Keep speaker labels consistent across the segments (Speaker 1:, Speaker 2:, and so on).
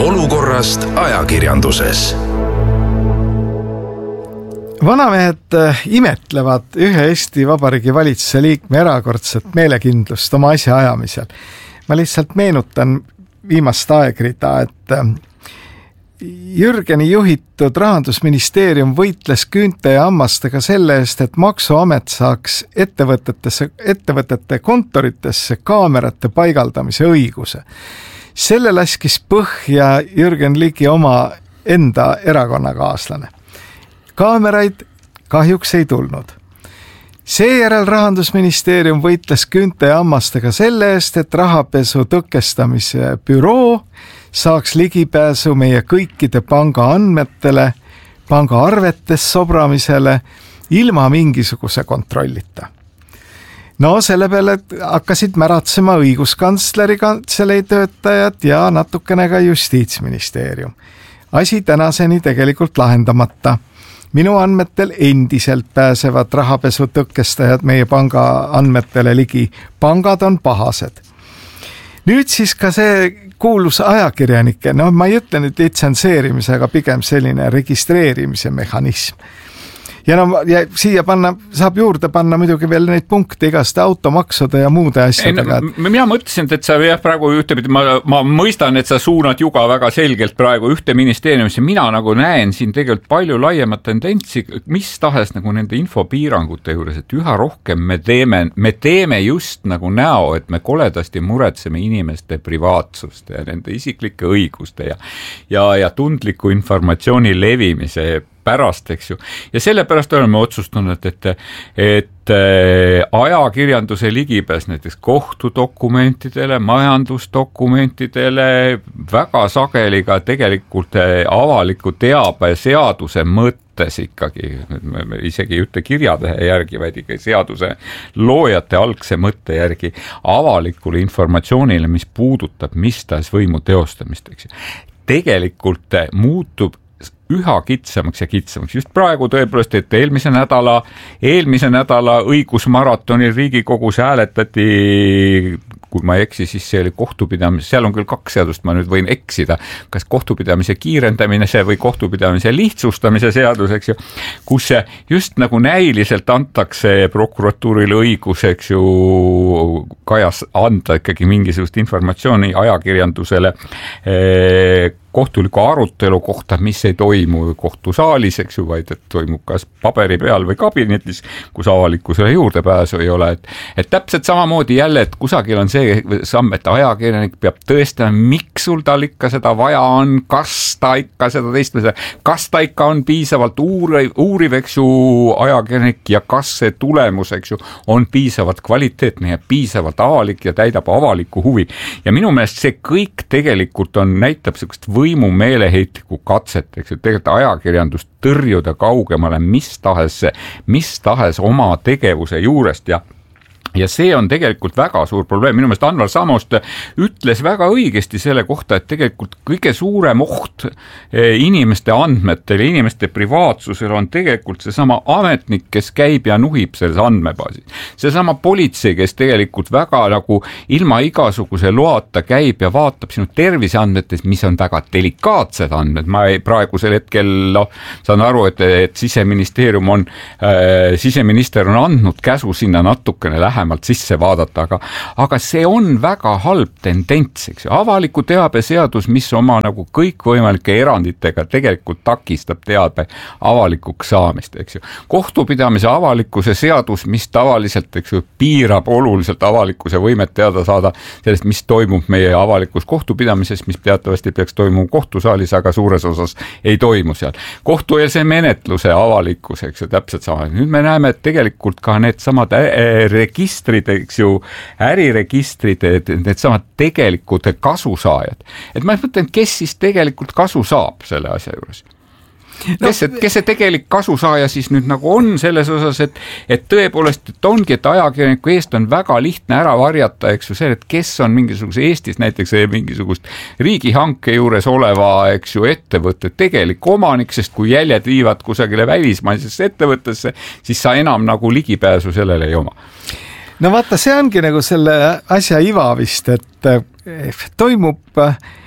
Speaker 1: olukorrast ajakirjanduses.
Speaker 2: Vanamehed imetlevad ühe Eesti Vabariigi valitsuse liikme erakordset meelekindlust oma asja ajamisel. Ma lihtsalt meenutan viimast aegrida, et Jürgeni juhitud Rahandusministeerium võitles küünte ja hammastega selle eest, et Maksuamet saaks ettevõtete kontoritesse kaamerate paigaldamise õiguse. Selle laskis põhja Jürgen Ligi oma enda erakonnakaaslane. Kaameraid kahjuks ei tulnud. Seejärel Rahandusministeerium võitles küünte ja hammastega selle eest, et rahapesu tõkestamise büroo saaks ligipääsu meie kõikide pangaandmetele, pangaarvetes sobramisele ilma mingisuguse kontrollita. No selle peale hakkasid märatsema õiguskantsleri kantselei töötajad ja natukene ka Justiitsministeerium. Asi tänaseni tegelikult lahendamata. Minu andmetel endiselt pääsevad rahapesu tõkestajad meie panga andmetele ligi. Pangad on pahased. Nüüd siis ka see kuulus ajakirjanike, ma ei ütle nüüd litsenseerimise, aga pigem selline registreerimise mehhanism. Ja siia saab juurde panna muidugi veel neid punkte igaste automaksude ja muude asjadega.
Speaker 3: Mina mõtlesin, et sa praegu ühtepidi, ma mõistan, et sa suunad juga väga selgelt praegu ühte ministeeriumisse. Mina nagu näen siin tegelikult palju laiemat tendentsi, mis tahes nagu nende infopiirangute juures, et üha rohkem me teeme just nagu näo, et me koledasti muretseme inimeste privaatsust ja nende isiklike õiguste ja tundliku informatsiooni levimise pärast, eks ju. Ja sellepärast oleme otsustanud, et ajakirjanduse ligipääs näiteks kohtudokumentidele, majandusdokumentidele, väga sageli ka tegelikult avaliku teabe seaduse mõttes ikkagi, isegi ütle kirjatähe järgi, vaid ikka seaduse loojate algse mõtte järgi avalikule informatsioonile, mis puudutab mis tahes võimu teostamist, eks ju. Tegelikult muutub üha kitsamaks ja kitsamaks. Just praegu tõepoolest, et eelmise nädala õigusmaratonil Riigikogus hääletati, kui ma ei eksi, siis see oli kohtupidamise, seal on küll 2 seadust, ma nüüd võin eksida, kas kohtupidamise kiirendamine või kohtupidamise lihtsustamise seadus, eks ju, kus just nagu näiliselt antakse prokuratuurile õigus, eks ju, anda ikkagi mingisugust informatsiooni ajakirjandusele kohtuliku arutelu kohta, mis ei toimu kohtusaalis, eks ju, vaid et toimub kas paberi peal või kabinetis, kus avalikkusele juurdepääsu ei ole. Et täpselt samamoodi jälle, et kusagil on see samm, et ajakirjanik peab tõestama, miks sul tal ikka seda vaja on, kas ta ikka seda teistmese, kas ta ikka on piisavalt uuriv, eks ju, ajakirjanik ja kas see tulemus, eks ju, on piisavalt kvaliteetne ja piisavalt avalik ja täidab avalikku huvi. Ja minu meelest see kõik tegelikult näitab sellist võimu meeleheitlikku katset, eks ju, tegelikult ajakirjandust tõrjuda kaugemale mis tahes oma tegevuse juurest ja see on tegelikult väga suur probleem. Minu meelest Anvar Samost ütles väga õigesti selle kohta, et tegelikult kõige suurem oht inimeste andmetele, inimeste privaatsusele on tegelikult seesama ametnik, kes käib ja nuhib selles andmebaasis. Seesama politsei, kes tegelikult väga nagu ilma igasuguse loata käib ja vaatab sinu terviseandmetes, mis on väga delikaatsed andmed. Ma praegusel hetkel saan aru, et siseminister on andnud käsu sinna natukene lähemalt sisse vaadata, aga see on väga halb tendents, eks ju. Avaliku teabe seadus, mis oma nagu kõikvõimalike eranditega tegelikult takistab teabe avalikuks saamist, eks ju. Kohtupidamise avalikkuse seadus, mis tavaliselt, eks ju, piirab oluliselt avalikkuse võimet teada saada sellest, mis toimub meie avalikus kohtupidamises, mis teatavasti peaks toimuma kohtusaalis, aga suures osas ei toimu seal. Kohtueelse menetluse avalikkus, eks ju, täpselt sama. Nüüd me näeme, et tegelikult ka need samad registrid, eks ju, äriregistrid, need samad tegelikud kasusaajad. Et ma mõtlen, kes siis tegelikult kasu saab selle asja juures? Kes see tegelik kasusaaja siis nüüd nagu on selles osas, et tõepoolest et ongi, et ajakirjaniku eest on väga lihtne ära varjata, eks ju, see, et kes on mingisuguse Eestis näiteks mingisugust riigihanke juures oleva, eks ju, ettevõtte tegelik omanik, sest kui jäljed viivad kusagile välismaisesse ettevõttesse, siis sa enam nagu ligipääsu sellele ei oma.
Speaker 2: No vaata, see ongi nagu selle asja iva vist, et toimub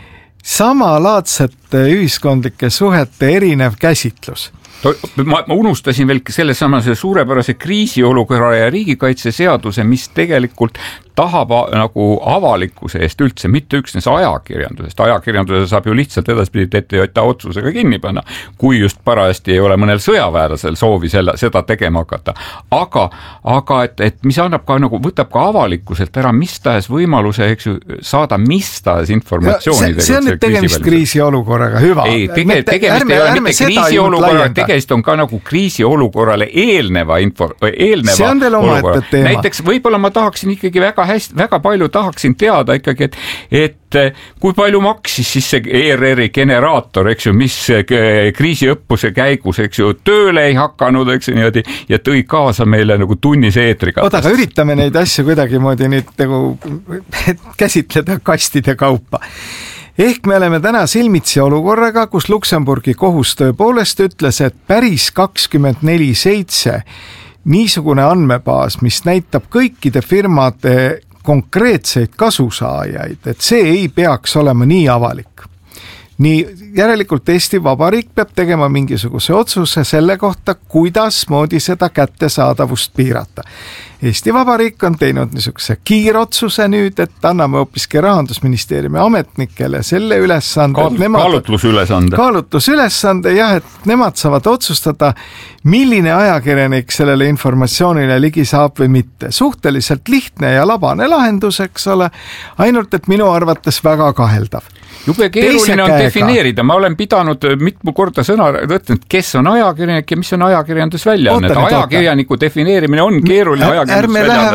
Speaker 2: samalaadsete ühiskondlike suhete erinev käsitlus.
Speaker 3: Ma unustasin veel selle suurepärase kriisiolukorra ja riigikaitseseaduse, mis tegelikult tahab nagu avalikkuse eest üldse, mitte üksnes ajakirjandusest. Ajakirjanduse saab ju lihtsalt edaspidi TTJA otsusega kinni panna, kui just parajasti ei ole mõnel sõjaväelasel soovi seda tegema hakata. Aga et mis annab ka nagu, võtab ka avalikkuselt ära mis tahes võimaluse, eks ju, saada mis tahes informatsiooni.
Speaker 2: See on nüüd tegemist kriisiolukorraga, hüva.
Speaker 3: Ei, tegemist ei ole mitte kriisiolukorraga, tegemist on ka nagu kriisiolukorrale eelneva olukorra. Näiteks võib-olla ma tahaksin ikkagi väga palju tahaksin teada ikkagi, et kui palju maksis siis see ERR-i generaator, eks ju, mis kriisiõppuse käigus, eks ju, tööle ei hakanud, eks ju, niimoodi, ja tõi kaasa meile nagu tunnise eetriga.
Speaker 2: Aga üritame neid asju kuidagimoodi nüüd nagu käsitleda kastide kaupa. Ehk me oleme täna silmitsi olukorraga, kus Luksemburgi kohus tõepoolest ütles, et päris 24/7 niisugune andmebaas, mis näitab kõikide firmade konkreetseid kasusaajaid, et see ei peaks olema nii avalik. Nii järelikult Eesti Vabariik peab tegema mingisuguse otsuse selle kohta, kuidas moodi seda kättesaadavust piirata. Eesti Vabariik on teinud niisuguse kiirotsuse nüüd, et anname hoopiski Rahandusministeeriumi ametnikele selle ülesande. Kaalutlusülesande, jah, et nemad saavad otsustada, milline ajakirjanik sellele informatsioonile ligi saab või mitte. Suhteliselt lihtne ja labane lahendus, eks ole, ainult et minu arvates väga kaheldav.
Speaker 3: Jube keeruline on defineerida, ma olen pidanud mitmu korda sõna võtnud, kes on ajakirjanik ja mis on ajakirjandusväljaanne. Ajakirjaniku defineerimine on keeruline,
Speaker 2: ärme lähe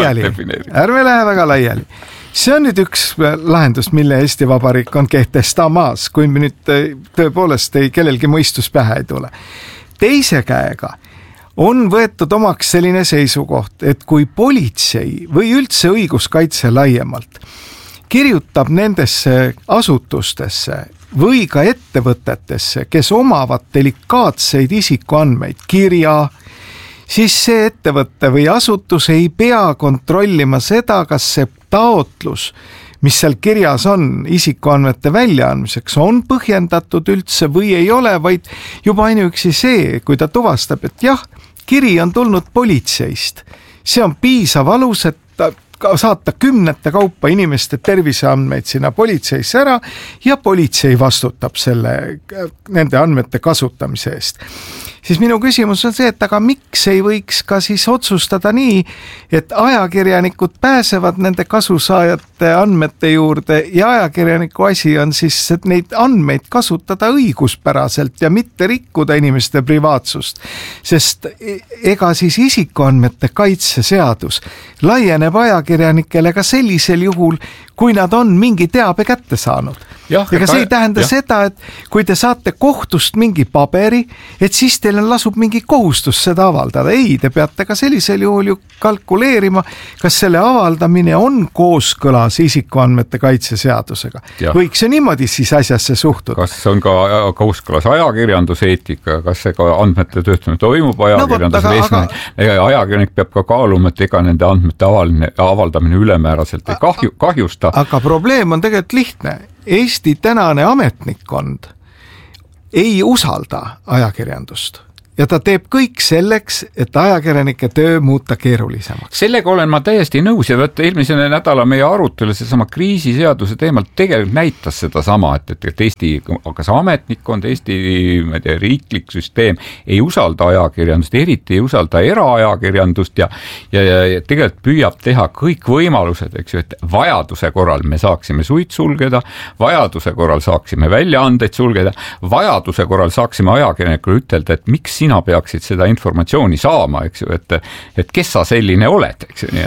Speaker 2: väga laiali. See on nüüd üks lahendus, mille Eesti Vabariik on kehtestamas, kui nüüd tõepoolest kellelgi mõistus pähe ei tule. Teise käega on võetud omaks selline seisukoht, et kui politsei või üldse õiguskaitse laiemalt kirjutab nendesse asutustesse või ka ettevõtetesse, kes omavad delikaatseid isikuandmeid kirja, siis see ettevõtte või asutus ei pea kontrollima seda, kas see taotlus, mis seal kirjas on isikuandmete väljaandmiseks, on põhjendatud üldse või ei ole, vaid juba ainuüksi see, kui ta tuvastab, et jah, kiri on tulnud politseist, see on piisav alus, et saata kümnete kaupa inimeste terviseandmeid sinna politseisse ära ja politsei vastutab nende andmete kasutamise eest. Siis minu küsimus on see, et aga miks ei võiks ka siis otsustada nii, et ajakirjanikud pääsevad nende kasusaajate andmete juurde ja ajakirjaniku asi on siis neid andmeid kasutada õiguspäraselt ja mitte rikkuda inimeste privaatsust. Sest ega siis isikuandmete kaitseseadus laieneb ajakirjanikele ka sellisel juhul, kui nad on mingi teabe kätte saanud. Ega see ei tähenda seda, et kui te saate kohtust mingi paberi, et siis teil lasub mingi kohustus seda avaldada. Ei, te peate ka sellisel juhul ju kalkuleerima, kas selle avaldamine on kooskõlas isikuandmete kaitseseadusega. Võiks ju niimoodi siis asjasse suhtuda.
Speaker 3: Kas on ka kooskõlas ajakirjanduseetika, kas see ka andmete töötamine toimub ajakirjanduses? Ajakirjanik peab ka kaaluma, et ega nende andmete avaldamine ülemääraselt ei kahjusta.
Speaker 2: Aga probleem on tegelikult lihtne. Eesti tänane ametnikkond ei usalda ajakirjandust ja ta teeb kõik selleks, et ajakirjanike töö muuta keerulisemaks.
Speaker 3: Sellega olen ma täiesti nõus ja eelmise nädala meie arutelu seesama kriisiseaduse teemalt tegelikult näitas seda sama, et Eesti, kas ametnikkond, Eesti riiklik süsteem ei usalda ajakirjandust, eriti ei usalda eraajakirjandust ja tegelikult püüab teha kõik võimalused, eks ju, et vajaduse korral me saaksime suid sulgeda, vajaduse korral saaksime väljaandeid sulgeda, vajaduse korral saaksime ajakirjanikule ütelda, et miks sina peaksid seda informatsiooni saama, eks ju, et kes sa selline oled, eks ju.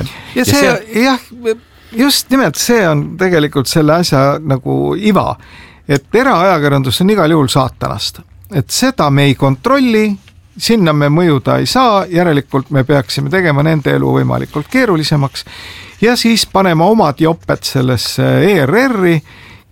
Speaker 2: Just nimelt see on tegelikult selle asja nagu iva, et eraajakirjandus on igal juhul saatanast, et seda me ei kontrolli, sinna me mõjuda ei saa, järelikult me peaksime tegema nende elu võimalikult keerulisemaks ja siis panema omad joped sellesse ERR-i,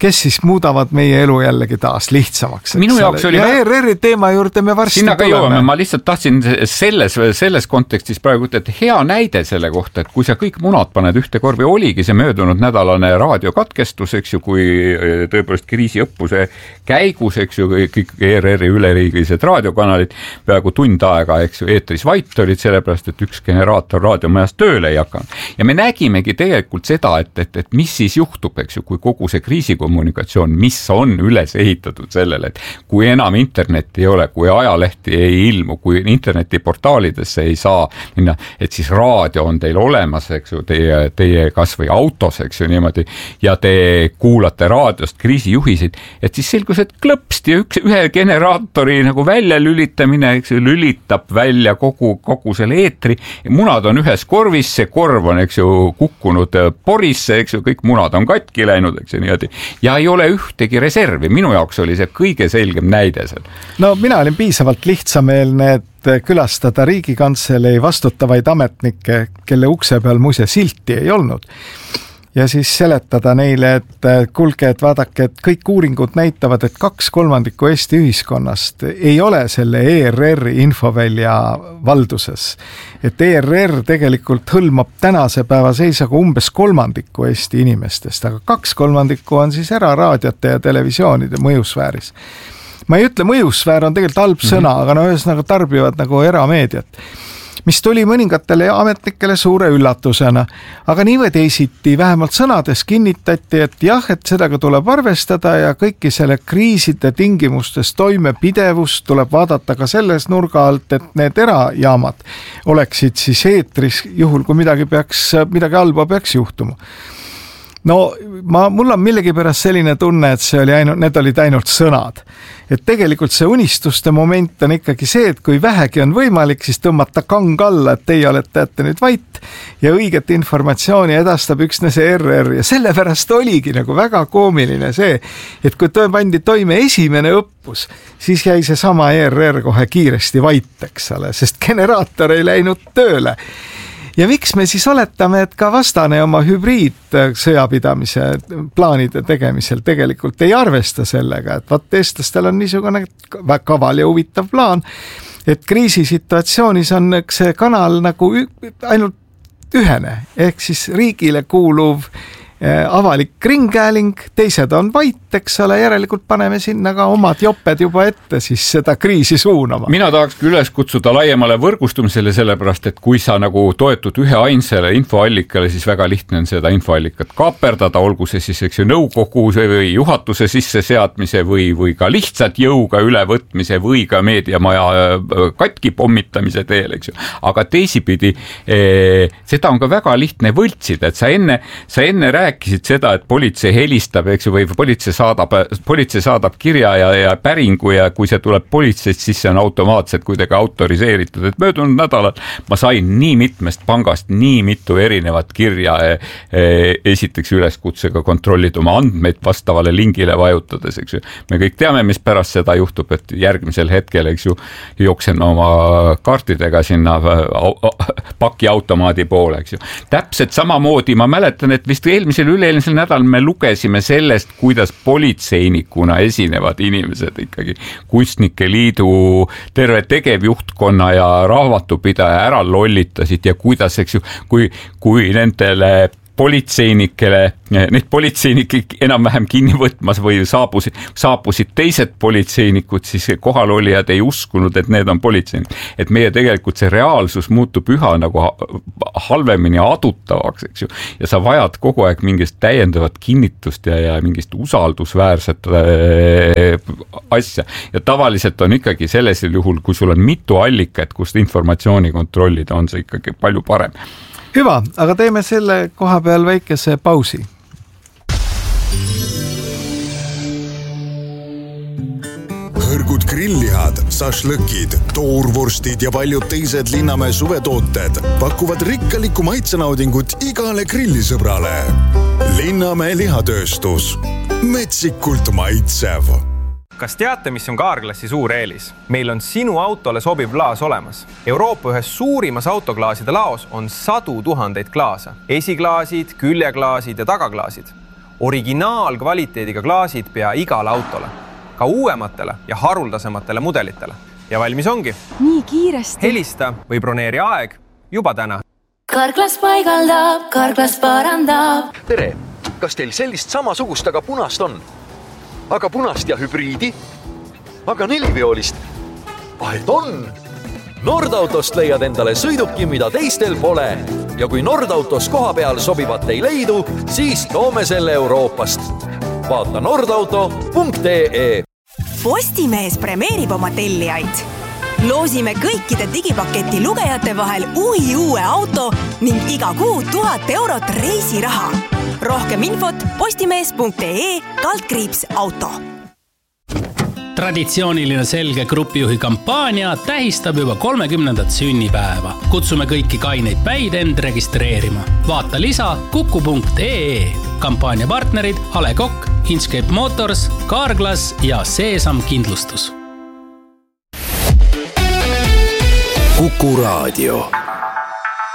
Speaker 2: kes siis muudavad meie elu jällegi taas lihtsamaks.
Speaker 3: Minu jaoks oli
Speaker 2: ja ERR-i teema juurde me varsti
Speaker 3: sinna ka jõuame, ma lihtsalt tahtsin selles kontekstis praegu, et hea näide selle kohta, et kui sa kõik munad paned ühte korvi, oligi see möödunud nädalane raadiokatkestus, eks ju, kui tõepoolest kriisiõppuse käigus, eks ju, kõik ERR-i üleriigilised raadiokanalid peaaegu tund aega, eks ju, eetris vait olid sellepärast, et üks generaator raadiomajas tööle ei hakanud. Ja me nägimegi tegelikult seda, et mis siis juhtub, eks ju, kui kogu see kriisikommunikatsioon, mis on üles ehitatud sellele, et kui enam internetti ei ole, kui ajalehti ei ilmu, kui internetiportaalidesse ei saa minna, et siis raadio on teil olemas, eks ju, teie kas või autos, eks ju, niimoodi, ja te kuulate raadiost kriisijuhisid, et siis selgus, et klõpsti ühe generaatori nagu välja lülitamine, eks ju, lülitab välja kogu selle eetri, munad on ühes korvis, see korv on, eks ju, kukkunud porisse, eks ju, kõik munad on katki läinud, eks ju, niimoodi. Ja ei ole ühtegi reservi. Minu jaoks oli see kõige selgem näide seal.
Speaker 2: No mina olin piisavalt lihtsameelne, et külastada Riigikantselei vastutavaid ametnikke, kelle ukse peal muise silti ei olnud. Ja siis seletada neile, et kuulge, et vaadake, et kõik uuringud näitavad, et 2/3 Eesti ühiskonnast ei ole selle ERR-i infovälja valduses. Et ERR tegelikult hõlmab tänase päeva seisaga umbes 1/3 Eesti inimestest, aga 2/3 on siis eraraadiote ja televisioonide mõjusfääris. Ma ei ütle, mõjusfäär on tegelikult halb sõna, aga no ühesõnaga tarbivad nagu erameediat, mis tuli mõningatele ametnikele suure üllatusena. Aga nii või teisiti, vähemalt sõnades kinnitati, et jah, et sedagi tuleb arvestada ja kõiki selle kriiside tingimustes toimepidevust tuleb vaadata ka selles nurga alt, et need erajaamad oleksid siis eetris juhul, kui midagi halba peaks juhtuma. No mul on millegipärast selline tunne, et need olid ainult sõnad. Et tegelikult see unistuste moment on ikkagi see, et kui vähegi on võimalik, siis tõmmata kang alla, et teie olete nüüd vait ja õiget informatsiooni edastab üksnes ERR ja sellepärast oligi nagu väga koomiline see, et kui pandi toime esimene õppus, siis jäi see sama ERR kohe kiiresti vait, eks ole, sest generaator ei läinud tööle. Ja miks me siis oletame, et ka vastane oma hübriidsõjapidamise plaanide tegemisel tegelikult ei arvesta sellega, et vaat eestlastel on niisugune väga kaval ja huvitav plaan, et kriisisituatsioonis on see kanal nagu ainult ühene, ehk siis riigile kuuluv avalik ringhääling, teised on vait, eks ole, järelikult paneme sinna ka omad joped juba ette siis seda kriisi suunama.
Speaker 3: Mina tahaks üles kutsuda laiemale võrgustumisele, sellepärast, et kui sa nagu toetud ühe ainsale infoallikale, siis väga lihtne on seda infoallikat kaaperdada, olgu see siis, eks ju, nõukogu või juhatuse sisseseadmise või ka lihtsalt jõuga ülevõtmise või ka meediamaja katki pommitamise teel, eks ju. Aga teisipidi, seda on ka väga lihtne võltsida, et sa enne rääkisid seda, et politsei helistab, eks ju, või politsei saadab kirja ja päringu ja kui see tuleb politseist, siis see on automaatselt kuidagi autoriseeritud. Et möödunud nädalal ma sain nii mitmest pangast nii mitu erinevat kirja esiteks üleskutsega kontrollida oma andmeid vastavale lingile vajutades, eks ju. Me kõik teame, mis pärast seda juhtub, et järgmisel hetkel, eks ju, jooksen oma kaartidega sinna pakiautomaadi poole, eks ju. Täpselt samamoodi, ma mäletan, et vist üle-eelmisel nädal me lugesime sellest, kuidas politseinikuna esinevad inimesed ikkagi kunstnike liidu terve tegevjuhtkonna ja raamatupidaja ära lollitasid ja kuidas, eks ju, kui nendele need politseinikke enam-vähem kinni võtmas või saabusid teised politseinikud, siis kohalolijad ei uskunud, et need on politseinikud. Et meie tegelikult see reaalsus muutub üha nagu halvemini adutavaks, eks ju. Ja sa vajad kogu aeg mingist täiendavat kinnitust ja mingist usaldusväärset asja. Ja tavaliselt on ikkagi sellisel juhul, kui sul on mitu allikat, kust informatsiooni kontrollida, on see ikkagi palju parem.
Speaker 2: Hüva, aga teeme selle koha peal väikese pausi.
Speaker 4: Hõrgud grillihad, sašlõkid, toorvorstid ja paljud teised Linnamäe suvetooted pakuvad rikkalikku maitsenaudingut igale grillisõbrale. Linnamäe lihatööstus. Metsikult maitsev.
Speaker 5: Kas teate, mis on Kaarklassi suur eelis? Meil on sinu autole sobiv klaas olemas. Euroopa ühes suurimas autoklaaside laos on 100 000 klaasa. Esiklaasid, küljeklaasid ja tagaklaasid. Originaalkvaliteediga klaasid pea igale autole, ka uuematele ja haruldasematele mudelitele. Ja valmis ongi.
Speaker 6: Nii kiiresti.
Speaker 5: Helista või broneeri aeg juba täna.
Speaker 7: Carglass paigaldab, Carglass parandab.
Speaker 8: Tere, kas teil sellist samasugust, aga punast on? Aga punast ja hübriidi? Aga neliveolist? Vahet on! Nordautost leiad endale sõiduki, mida teistel pole. Ja kui Nordautos koha peal sobivat ei leidu, siis toome selle Euroopast. Vaata nordauto.ee.
Speaker 9: Postimees premeerib oma tellijaid. Loosime kõikide digipaketi lugejate vahel uue auto ning iga kuu 1000 eurot reisiraha. Rohkem infot postimees.ee/auto.
Speaker 10: Traditsiooniline selge grupijuhi kampaania tähistab juba 30. sünnipäeva. Kutsume kõiki kaineid päid end registreerima. Vaata lisa kuku.ee. Kampaania partnerid A. Le Coq, Inchcape Motors, Carglass ja Seesam Kindlustus.
Speaker 1: Kuku Raadio.